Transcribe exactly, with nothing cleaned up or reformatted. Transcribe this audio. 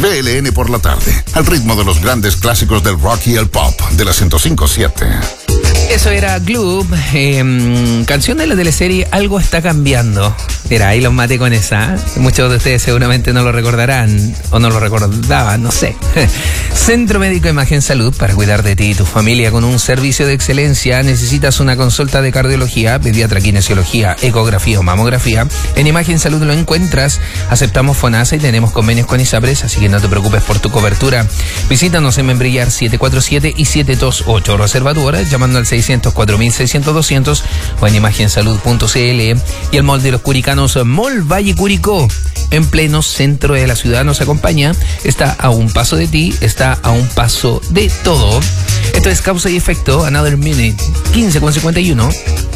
B L N por la tarde, al ritmo de los grandes clásicos del rock y el pop de la ciento cinco punto siete. Eso era Gloop, eh, canción de la teleserie Algo está cambiando. Mira, ahí los maté con esa. Muchos de ustedes seguramente no lo recordarán o no lo recordaban, no sé. Centro Médico Imagen Salud, para cuidar de ti y tu familia con un servicio de excelencia. Necesitas una consulta de cardiología, pediatra, kinesiología, ecografía o mamografía. En Imagen Salud lo encuentras. Aceptamos FONASA y tenemos convenios con ISAPRES, así que no te preocupes por tu cobertura. Visítanos en Membrillar siete cuatro siete y siete dos ocho. Reserva tu hora llamando al seiscientos cuatro mil seiscientos doscientos o en imagensalud punto c l. Y el mall de los curicanos, Mall Valle Curicó, en pleno centro de la ciudad, nos acompaña. Está a un paso de ti, está a un paso de todo. Esto es Causa y Efecto, Another Minute, quince con cincuenta y uno.